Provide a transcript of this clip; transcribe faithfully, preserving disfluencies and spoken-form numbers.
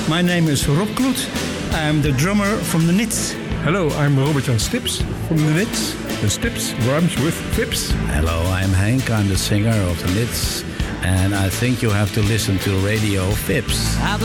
My name is Rob Kloet. I'm the drummer from the Nits. Hello, I'm Robert-Jan Stips from the Nits. The Stips rhymes with Fips. Hello, I'm Henk. I'm the singer of the Nits. And I think you have to listen to Radio Fips.